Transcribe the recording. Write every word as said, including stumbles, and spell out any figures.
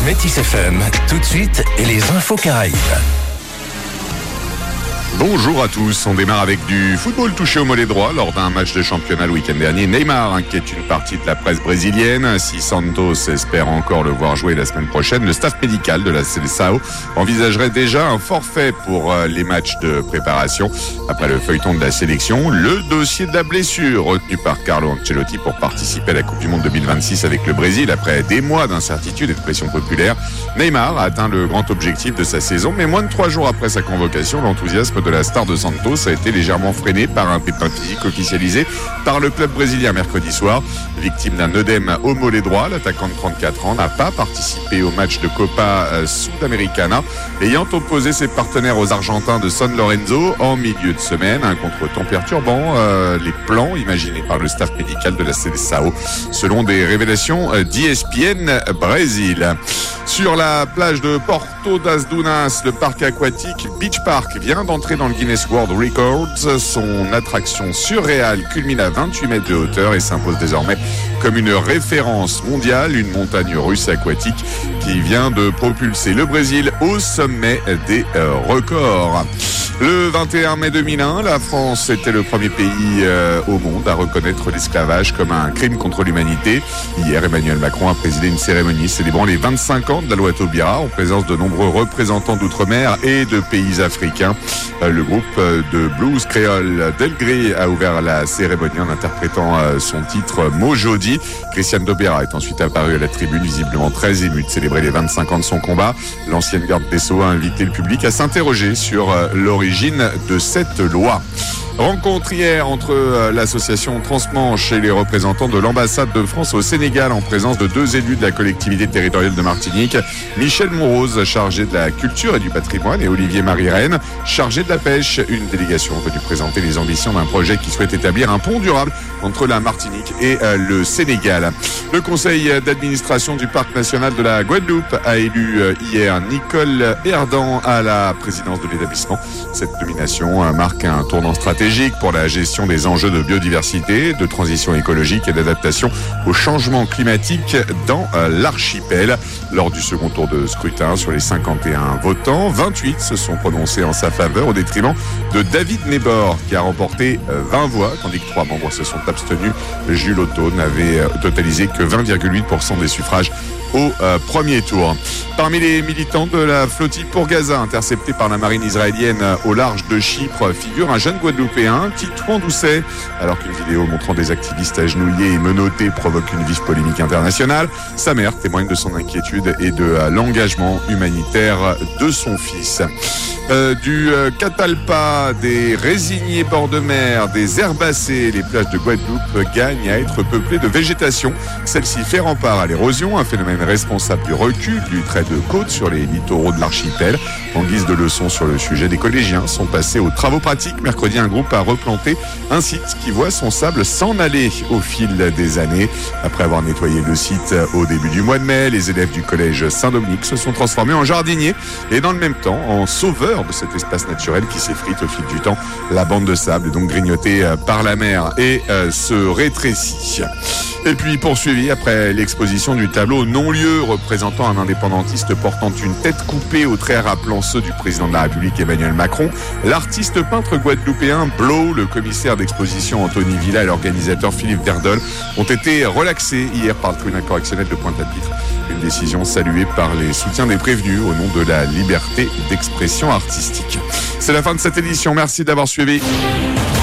Métis F M, tout de suite, et les infos Caraïbes. Bonjour à tous, on démarre avec du football touché au mollet droit lors d'un match de championnat le week-end dernier. Neymar inquiète une partie de la presse brésilienne. Si Santos espère encore le voir jouer la semaine prochaine, le staff médical de la Seleção envisagerait déjà un forfait pour les matchs de préparation. Après le feuilleton de la sélection, le dossier de la blessure retenu par Carlo Ancelotti pour participer à la Coupe du Monde deux mille vingt-six avec le Brésil après des mois d'incertitude et de pression populaire. Neymar a atteint le grand objectif de sa saison, mais moins de trois jours après sa convocation, l'enthousiasme de la star de Santos a été légèrement freiné par un pépin physique officialisé par le club brésilien mercredi soir. Victime d'un œdème au mollet droit, l'attaquant de trente-quatre ans n'a pas participé au match de Copa Sudamericana, ayant opposé ses partenaires aux Argentins de San Lorenzo en milieu de semaine. Un contretemps perturbant euh, les plans imaginés par le staff médical de la Seleção, selon des révélations d'E S P N Brésil. Sur la plage de Porto das Dunas, le parc aquatique Beach Park vient d'entrer dans le Guinness World Records. Son attraction surréale culmine à vingt-huit mètres de hauteur et s'impose désormais comme une référence mondiale, une montagne russe aquatique qui vient de propulser le Brésil au sommet des euh, records. Le vingt et un mai deux mille un, la France était le premier pays euh, au monde à reconnaître l'esclavage comme un crime contre l'humanité. Hier, Emmanuel Macron a présidé une cérémonie célébrant les vingt-cinq ans de la loi Taubira en présence de nombreux représentants d'outre-mer et de pays africains. Euh, le groupe de blues créole Delgré a ouvert la cérémonie en interprétant euh, son titre Mojodi. Christiane Taubira est ensuite apparue à la tribune, visiblement très émue de célébrer les vingt-cinq ans de son combat. L'ancienne garde des Sceaux a invité le public à s'interroger sur euh, l'origine de cette loi. Rencontre hier entre l'association Transmanche et les représentants de l'ambassade de France au Sénégal en présence de deux élus de la collectivité territoriale de Martinique. Michel Monrose, chargé de la culture et du patrimoine, et Olivier Marie-Reine, chargé de la pêche. Une délégation venue présenter les ambitions d'un projet qui souhaite établir un pont durable entre la Martinique et le Sénégal. Le conseil d'administration du parc national de la Guadeloupe a élu hier Nicole Herdan à la présidence de l'établissement. Cette nomination marque un tournant stratégique pour la gestion des enjeux de biodiversité, de transition écologique et d'adaptation au changement climatique dans l'archipel. Lors du second tour de scrutin, sur les cinquante et un votants, vingt-huit se sont prononcés en sa faveur au détriment de David Nebor qui a remporté vingt voix, tandis que trois membres se sont abstenus. Jules Otto n'avait totalisé que vingt virgule huit pour cent des suffrages au euh, premier tour. Parmi les militants de la flottille pour Gaza, interceptée par la marine israélienne au large de Chypre, figure un jeune Guadeloupéen, Titouan Doucet. Alors qu'une vidéo montrant des activistes agenouillés et menottés provoque une vive polémique internationale, sa mère témoigne de son inquiétude et de euh, l'engagement humanitaire de son fils. Euh, du euh, Catalpa, des résignés bords de mer, des herbacées, les plages de Guadeloupe gagnent à être peuplées de végétation. Celle-ci fait rempart à l'érosion, un phénomène responsable du recul du trait de côte sur les littoraux de l'archipel. En guise de leçon sur le sujet, des collégiens sont passés aux travaux pratiques. Mercredi, un groupe a replanté un site qui voit son sable s'en aller au fil des années. Après avoir nettoyé le site au début du mois de mai, les élèves du collège Saint-Dominique se sont transformés en jardiniers et dans le même temps en sauveurs de cet espace naturel qui s'effrite au fil du temps. La bande de sable est donc grignotée par la mer et euh, se rétrécit. Et puis poursuivi après l'exposition du tableau non-lieu représentant un indépendantiste portant une tête coupée aux traits rappelant ceux du président de la République Emmanuel Macron, l'artiste peintre guadeloupéen Blo, le commissaire d'exposition Anthony Villa et l'organisateur Philippe Verdol ont été relaxés hier par le tribunal correctionnel de Pointe-à-Pitre. Une décision saluée par les soutiens des prévenus au nom de la liberté d'expression artistique. C'est la fin de cette édition. Merci d'avoir suivi.